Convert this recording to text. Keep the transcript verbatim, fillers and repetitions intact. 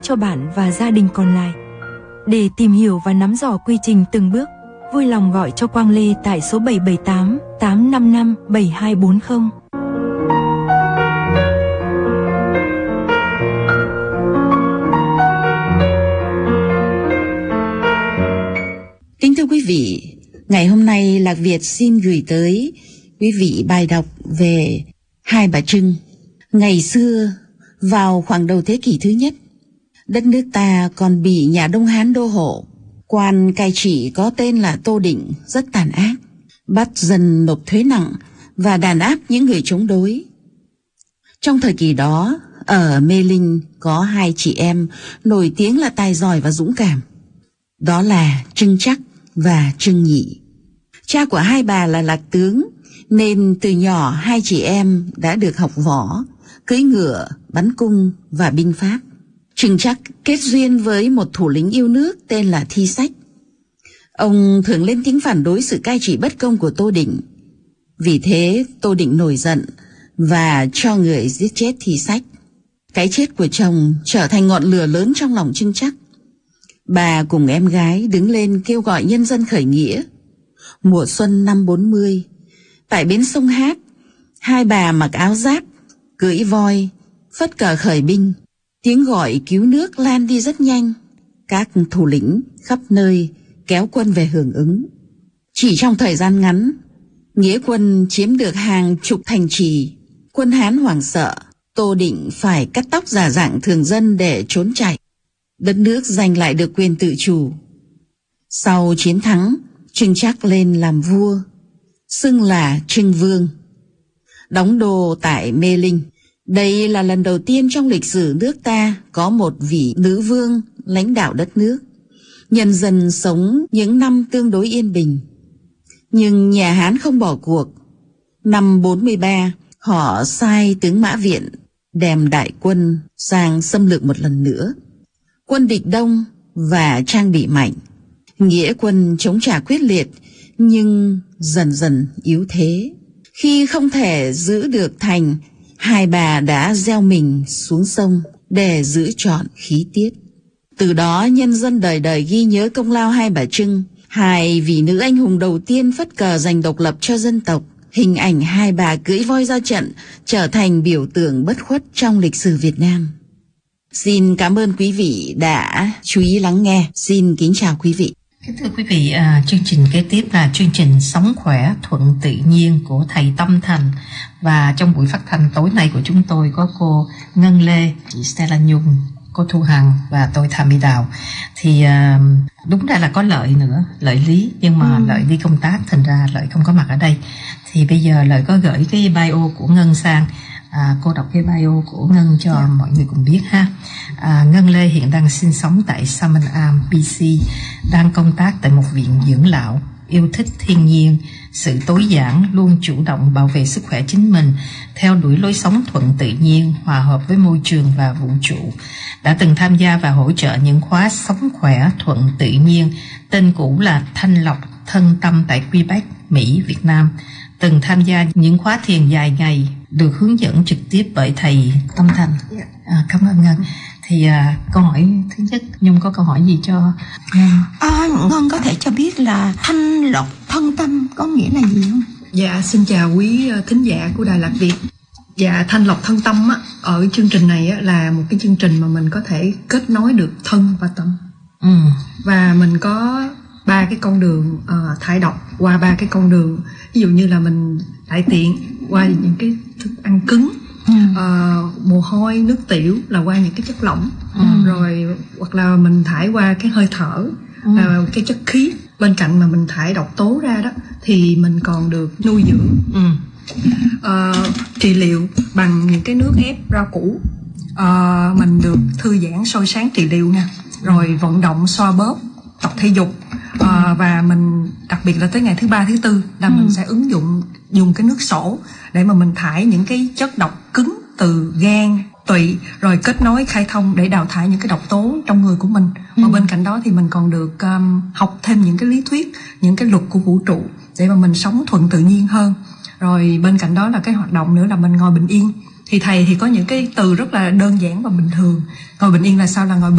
cho bạn và gia đình còn lại. Để tìm hiểu và nắm rõ quy trình từng bước, vui lòng gọi cho Quang Lê tại số bảy bảy tám tám năm năm bảy hai bốn không. Kính thưa quý vị, ngày hôm nay Lạc Việt xin gửi tới quý vị bài đọc về Hai Bà Trưng. Ngày xưa, vào khoảng đầu thế kỷ thứ nhất, đất nước ta còn bị nhà Đông Hán đô hộ. Quan cai trị có tên là Tô Định rất tàn ác, bắt dân nộp thuế nặng và đàn áp những người chống đối. Trong thời kỳ đó, ở Mê Linh có hai chị em nổi tiếng là tài giỏi và dũng cảm. Đó là Trưng Trắc và Trưng Nhị. Cha của hai bà là lạc tướng, nên từ nhỏ hai chị em đã được học võ, cưỡi ngựa, bắn cung và binh pháp. Trưng Trắc kết duyên với một thủ lĩnh yêu nước tên là Thi Sách. Ông thường lên tiếng phản đối sự cai trị bất công của Tô Định. Vì thế Tô Định nổi giận và cho người giết chết Thi Sách. Cái chết của chồng trở thành ngọn lửa lớn trong lòng Trưng Trắc. Bà cùng em gái đứng lên kêu gọi nhân dân khởi nghĩa. Mùa xuân năm bốn mươi, tại bến sông Hát, hai bà mặc áo giáp, cưỡi voi, phất cờ khởi binh. Tiếng gọi cứu nước lan đi rất nhanh. Các thủ lĩnh khắp nơi kéo quân về hưởng ứng. Chỉ trong thời gian ngắn, nghĩa quân chiếm được hàng chục thành trì. Quân Hán hoảng sợ, Tô Định phải cắt tóc giả dạng thường dân để trốn chạy. Đất nước giành lại được quyền tự chủ. Sau chiến thắng, Trưng Trắc lên làm vua, xưng là Trưng Vương, đóng đô tại Mê Linh. Đây là lần đầu tiên trong lịch sử nước ta có một vị nữ vương lãnh đạo đất nước. Nhân dân sống những năm tương đối yên bình. Nhưng nhà Hán không bỏ cuộc. Năm bốn mươi ba, họ sai tướng Mã Viện đem đại quân sang xâm lược một lần nữa. Quân địch đông và trang bị mạnh. Nghĩa quân chống trả quyết liệt nhưng dần dần yếu thế. Khi không thể giữ được thành, hai bà đã gieo mình xuống sông để giữ trọn khí tiết. Từ đó nhân dân đời đời ghi nhớ công lao hai bà Trưng, hai vị nữ anh hùng đầu tiên phất cờ giành độc lập cho dân tộc. Hình ảnh hai bà cưỡi voi ra trận trở thành biểu tượng bất khuất trong lịch sử Việt Nam. Xin cảm ơn quý vị đã chú ý lắng nghe. Xin kính chào quý vị. Kính thưa quý vị, à, chương trình kế tiếp là chương trình Sống Khỏe Thuận Tự Nhiên của thầy Tâm Thành. Và trong buổi phát thanh tối nay của chúng tôi có cô Ngân Lê, chị Stella Nhung, cô Thu Hằng và tôi Thà My Đào. Thì à, đúng ra là có Lợi nữa, Lợi Lý, nhưng mà ừ. Lợi đi công tác, thành ra Lợi không có mặt ở đây. Thì bây giờ Lợi có gửi cái bio của Ngân sang. À, cô đọc cái bio của Ngân cho yeah. mọi người cùng biết ha. À, Ngân Lê hiện đang sinh sống tại Salmon Arm, bê xê, đang công tác tại một viện dưỡng lão, yêu thích thiên nhiên, sự tối giản, luôn chủ động bảo vệ sức khỏe chính mình, theo đuổi lối sống thuận tự nhiên, hòa hợp với môi trường và vũ trụ. Đã từng tham gia và hỗ trợ những khóa Sống Khỏe Thuận Tự Nhiên, tên cũ là Thanh Lọc Thân Tâm tại Quebec, Mỹ, Việt Nam. Từng tham gia những khóa thiền dài ngày, được hướng dẫn trực tiếp bởi thầy Tâm Thành. À, cảm ơn Ngân. Thì à, câu hỏi thứ nhất, Nhung có câu hỏi gì cho Ngân? À, Ngân có thể cho biết là thanh lọc thân tâm có nghĩa là gì không? Dạ, xin chào quý thính giả của Đài Lạc Việt. Dạ, thanh lọc thân tâm á, ở chương trình này á, là một cái chương trình mà mình có thể kết nối được thân và tâm. Ừ. Và mình có ba cái con đường uh, thải độc qua ba cái con đường. Ví dụ như là mình đại tiện qua những cái thức ăn cứng, ừ. uh, mồ hôi, nước tiểu là qua những cái chất lỏng, ừ. rồi hoặc là mình thải qua cái hơi thở, ừ. là cái chất khí. Bên cạnh mà mình thải độc tố ra đó thì mình còn được nuôi dưỡng, ừ. uh, trị liệu bằng những cái nước ép rau củ. Uh, mình được thư giãn soi sáng trị liệu nha, rồi vận động xoa bóp, tập thể dục. À, và mình đặc biệt là tới ngày thứ ba thứ tư là ừ. mình sẽ ứng dụng dùng cái nước sổ để mà mình thải những cái chất độc cứng từ gan, tụy, rồi kết nối khai thông để đào thải những cái độc tố trong người của mình. ừ. Và bên cạnh đó thì mình còn được um, học thêm những cái lý thuyết, những cái luật của vũ trụ để mà mình sống thuận tự nhiên hơn. Rồi bên cạnh đó là cái hoạt động nữa là mình ngồi bình yên. Thì thầy thì có những cái từ rất là đơn giản và bình thường. Ngồi bình yên là sao? Là ngồi bình